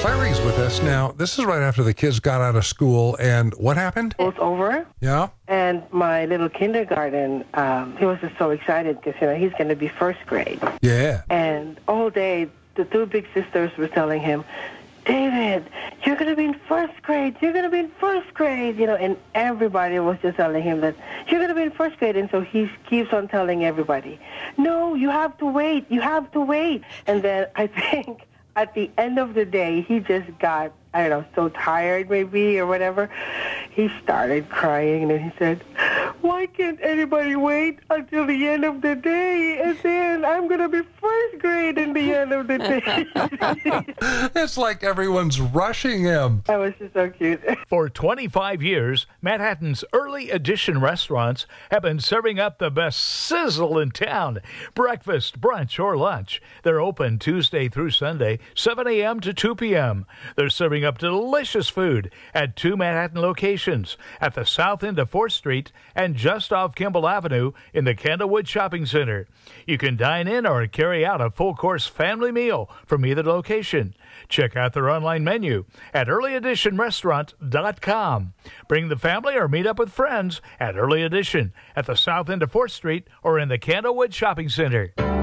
Clary's with us. Now, this is right after the kids got out of school, and what happened? It was over. Yeah? And my little kindergarten, he was just so excited because, he's going to be first grade. Yeah. And all day, the two big sisters were telling him, David, you're going to be in first grade. You're going to be in first grade. And everybody was just telling him that you're going to be in first grade. And so he keeps on telling everybody, no, you have to wait. You have to wait. And then I think at the end of the day, he just got, so tired maybe or whatever. He started crying and then he said, why can't anybody wait until the end of the day? And then I'm going to be first grade in the end of the day. It's like everyone's rushing him. That was just so cute. For 25 years, Manhattan's Early Edition restaurants have been serving up the best sizzle in town. Breakfast, brunch, or lunch. They're open Tuesday through Sunday, 7 a.m. to 2 p.m. They're serving up delicious food at 2 Manhattan locations, at the south end of 4th Street and just off Kimball Avenue in the Candlewood Shopping Center. You can dine in or carry out a full-course family meal from either location. Check out their online menu at earlyeditionrestaurant.com. Bring the family or meet up with friends at Early Edition at the south end of 4th Street or in the Candlewood Shopping Center.